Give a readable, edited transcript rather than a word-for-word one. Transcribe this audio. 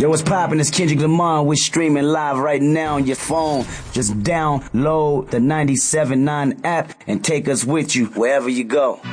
Yo, what's poppin'? It's Kendrick Lamar. We're streaming live right now on your phone. Just download the 97.9 app and take us with you wherever you go.